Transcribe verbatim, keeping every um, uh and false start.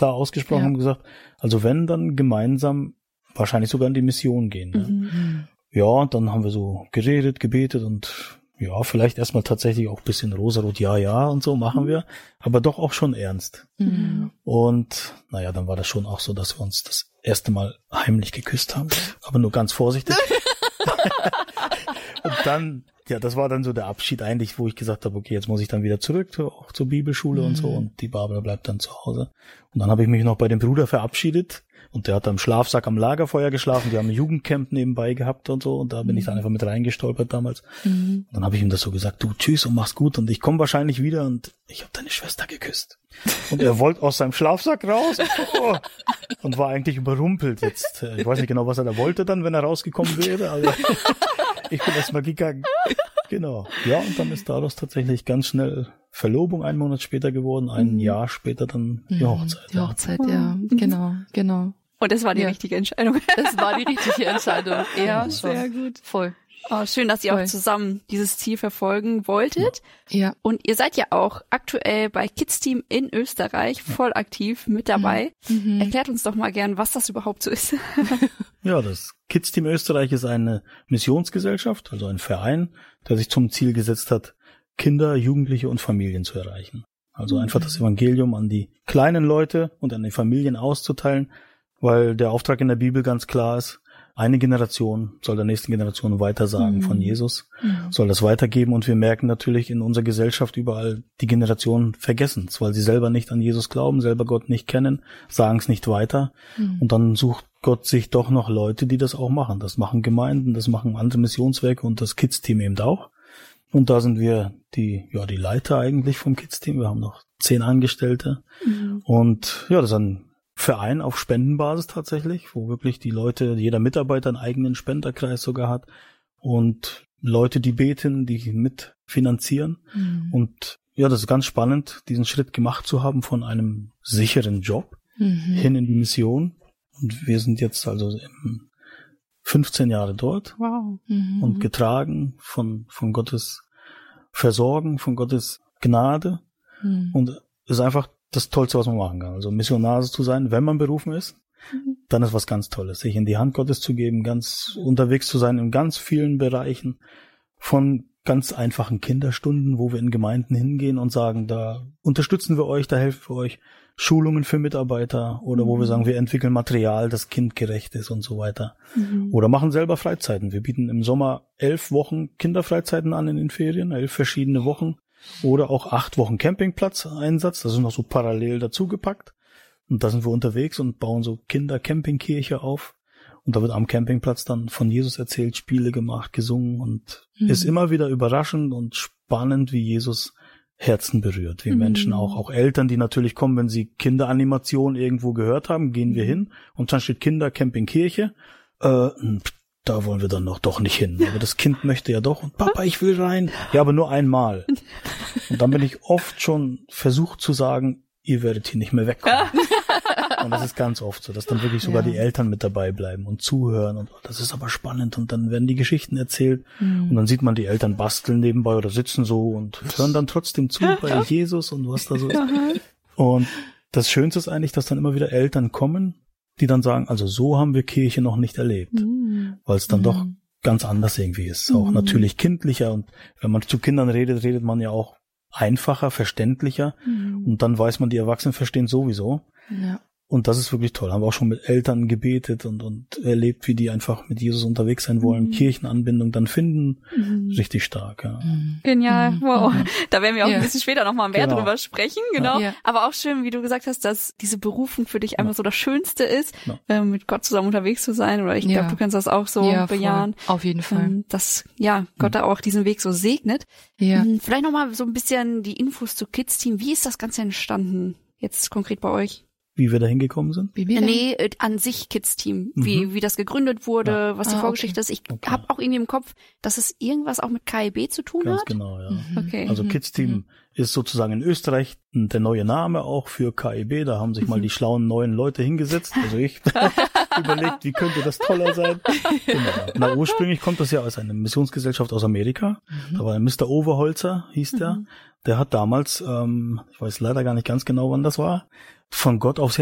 klar ausgesprochen, Ja. haben gesagt, also wenn, dann gemeinsam wahrscheinlich sogar in die Mission gehen. Ne? Mhm. Ja, und dann haben wir so geredet, gebetet und ja, vielleicht erstmal tatsächlich auch ein bisschen rosarot, ja, ja und so machen wir, aber doch auch schon ernst. Mhm. Und naja, dann war das schon auch so, dass wir uns das erste Mal heimlich geküsst haben, aber nur ganz vorsichtig. Und dann, ja, das war dann so der Abschied eigentlich, wo ich gesagt habe, okay, jetzt muss ich dann wieder zurück, auch zur Bibelschule Mhm. und so, und die Barbara bleibt dann zu Hause. Und dann habe ich mich noch bei dem Bruder verabschiedet und der hat am Schlafsack am Lagerfeuer geschlafen, wir haben ein Jugendcamp nebenbei gehabt und so, und da bin ich dann einfach mit reingestolpert damals. Mhm. Und dann habe ich ihm das so gesagt, du, tschüss und mach's gut und ich komme wahrscheinlich wieder und ich habe deine Schwester geküsst. Und er wollte aus seinem Schlafsack raus oh, und war eigentlich überrumpelt jetzt. Ich weiß nicht genau, was er da wollte dann, wenn er rausgekommen wäre, aber ich bin erst mal gegangen. Genau. Ja, und dann ist daraus tatsächlich ganz schnell Verlobung einen Monat später geworden, ein Mhm. Jahr später dann die Hochzeit. Die Hochzeit, ja, genau, genau. Und das war die Ja. richtige Entscheidung. Das war die richtige Entscheidung. Ja, Sehr schon. gut. Voll. Oh, schön, dass ihr Voll. auch zusammen dieses Ziel verfolgen wolltet. Ja. Und ihr seid ja auch aktuell bei Kids Team in Österreich voll aktiv mit dabei. Mhm. Erklärt uns doch mal gern, was das überhaupt so ist. Ja, das Kids Team Österreich ist eine Missionsgesellschaft, also ein Verein, der sich zum Ziel gesetzt hat, Kinder, Jugendliche und Familien zu erreichen. Also einfach das Evangelium an die kleinen Leute und an die Familien auszuteilen, weil der Auftrag in der Bibel ganz klar ist, eine Generation soll der nächsten Generation weitersagen Mhm. von Jesus, Mhm. soll das weitergeben, und wir merken natürlich in unserer Gesellschaft überall, die Generationen vergessen es, weil sie selber nicht an Jesus glauben, selber Gott nicht kennen, sagen es nicht weiter, Mhm. und dann sucht Gott sich doch noch Leute, die das auch machen. Das machen Gemeinden, das machen andere Missionswerke und das Kids-Team eben auch. Und da sind wir die, ja, die Leiter eigentlich vom Kids-Team. Wir haben noch zehn Angestellte. Mhm. Und ja, das ist ein Verein auf Spendenbasis tatsächlich, wo wirklich die Leute, jeder Mitarbeiter einen eigenen Spenderkreis sogar hat und Leute, die beten, die mitfinanzieren. Mhm. Und ja, das ist ganz spannend, diesen Schritt gemacht zu haben von einem sicheren Job Mhm. hin in die Mission. Und wir sind jetzt also im fünfzehn Jahre dort Wow. Mhm. und getragen von, von Gottes Versorgen, von Gottes Gnade. Mhm. Und es ist einfach das Tollste, was man machen kann. Also Missionar zu sein, wenn man berufen ist, dann ist was ganz Tolles, sich in die Hand Gottes zu geben, ganz unterwegs zu sein in ganz vielen Bereichen, von ganz einfachen Kinderstunden, wo wir in Gemeinden hingehen und sagen, da unterstützen wir euch, da helfen wir euch, Schulungen für Mitarbeiter, oder wo wir sagen, wir entwickeln Material, das kindgerecht ist und so weiter. Mhm. Oder machen selber Freizeiten. Wir bieten im Sommer elf Wochen Kinderfreizeiten an in den Ferien, elf verschiedene Wochen, oder auch acht Wochen Campingplatz-Einsatz. Das ist noch so parallel dazugepackt. Und da sind wir unterwegs und bauen so Kinder-Campingkirche auf. Und da wird am Campingplatz dann von Jesus erzählt, Spiele gemacht, gesungen, und Mhm. ist immer wieder überraschend und spannend, wie Jesus Herzen berührt, wie Mhm. Menschen auch, auch Eltern, die natürlich kommen, wenn sie Kinderanimation irgendwo gehört haben, gehen wir hin und dann steht Kinder-Campingkirche. Äh, da wollen wir dann noch doch nicht hin. Aber das Kind möchte ja doch, und Papa, ich will rein. Ja, aber nur einmal. Und dann bin ich oft schon versucht zu sagen, ihr werdet hier nicht mehr wegkommen. Und das ist ganz oft so, dass dann wirklich sogar Ja. die Eltern mit dabei bleiben und zuhören, und das ist aber spannend, und dann werden die Geschichten erzählt Mhm. und dann sieht man die Eltern basteln nebenbei oder sitzen so und hören dann trotzdem zu bei Jesus und was da so ist. Und das Schönste ist eigentlich, dass dann immer wieder Eltern kommen, die dann sagen, also so haben wir Kirche noch nicht erlebt, Mhm. weil es dann Mhm. doch ganz anders irgendwie ist, auch Mhm. natürlich kindlicher, und wenn man zu Kindern redet, redet man ja auch einfacher, verständlicher, Mhm. und dann weiß man, die Erwachsenen verstehen sowieso. Ja. Und das ist wirklich toll. Haben wir auch schon mit Eltern gebetet und, und erlebt, wie die einfach mit Jesus unterwegs sein wollen, Mhm. Kirchenanbindung dann finden. Mhm. Richtig stark, ja. Mhm. Genial, Mhm. wow. Mhm. Da werden wir auch Ja. ein bisschen später nochmal mehr Genau. drüber sprechen, genau. Ja. Aber auch schön, wie du gesagt hast, dass diese Berufung für dich einfach so das Schönste ist, Ja. ähm, mit Gott zusammen unterwegs zu sein. Oder ich Ja. glaube, du kannst das auch so Ja, voll. bejahen. Auf jeden Fall. Ähm, dass ja Gott da auch diesen Weg so segnet. Ja. Ähm, Vielleicht nochmal so ein bisschen die Infos zu Kids Team. Wie ist das Ganze entstanden? Jetzt konkret bei euch? Wie wir da hingekommen sind? Wie wir Nee, äh, an sich Kids Team. Wie, wie das gegründet wurde, Ja. was die Ah, Vorgeschichte ist. Ich Okay. habe auch irgendwie im Kopf, dass es irgendwas auch mit K I B zu tun Ganz hat. genau, ja. Mhm. Okay. Also Mhm. Kids Team ist sozusagen in Österreich der neue Name auch für K I B. Da haben sich mal die schlauen neuen Leute hingesetzt. Also ich überlegt, wie könnte das toller sein. Genau. Na, ursprünglich kommt das ja aus einer Missionsgesellschaft aus Amerika. Mhm. Da war ein Mister Overholzer, hieß der. Mhm. Der hat damals, ähm, ich weiß leider gar nicht ganz genau, wann das war, von Gott aufs